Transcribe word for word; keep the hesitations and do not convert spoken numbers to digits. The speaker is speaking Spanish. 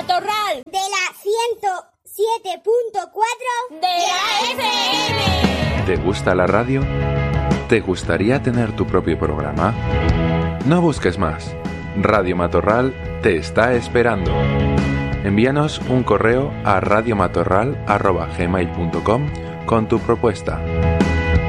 Matorral, de la ciento siete punto cuatro de la F M. ¿Te gusta la radio? ¿Te gustaría tener tu propio programa? No busques más. Radio Matorral te está esperando. Envíanos un correo a radiomatorral arroba gmail punto com con tu propuesta.